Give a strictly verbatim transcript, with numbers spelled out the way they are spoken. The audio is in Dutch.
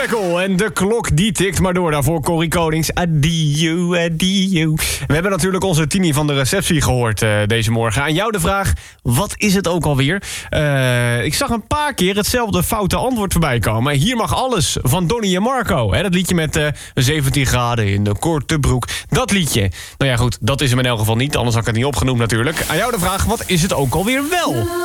Michael en de klok die tikt maar door. Daarvoor Corrie Konings. Adieu, adieu. We hebben natuurlijk onze Tini van de receptie gehoord uh, deze morgen. Aan jou de vraag, wat is het ook alweer? Uh, ik zag een paar keer hetzelfde foute antwoord voorbij komen. Hier mag alles van Donnie en Marco. Hè, dat liedje met uh, zeventien graden in de korte broek. Dat liedje. Nou ja goed, dat is hem in elk geval niet. Anders had ik het niet opgenoemd natuurlijk. Aan jou de vraag, wat is het ook alweer wel?